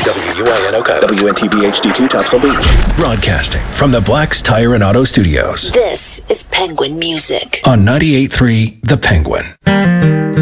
WUINOCO, WNTB HD2 Topsail Beach. Broadcasting from the Black's Tire and Auto Studios. This is Penguin Music On 98.3 The Penguin.